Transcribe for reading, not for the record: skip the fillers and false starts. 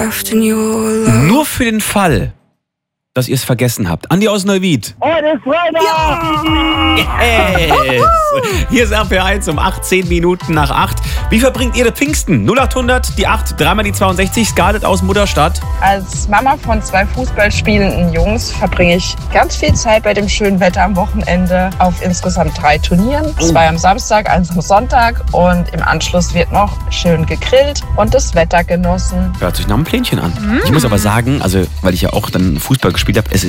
Nur für den Fall, dass ihr es vergessen habt. Andi aus Neuwied. Heute ist Freitag! Yes. Hier ist RPR1 um 18 Minuten nach 8. Wie verbringt ihr das Pfingsten? 0800, die 8, dreimal die 62, Scarlett aus Mutterstadt. Als Mama von 2 fußballspielenden Jungs verbringe ich ganz viel Zeit bei dem schönen Wetter am Wochenende auf insgesamt 3 Turnieren. 2 am Samstag, 1 am Sonntag und im Anschluss wird noch schön gegrillt und das Wetter genossen. Hört sich nach einem Plänchen an. Ich muss aber sagen, also weil ich ja auch dann Fußball gespielt habe, es ist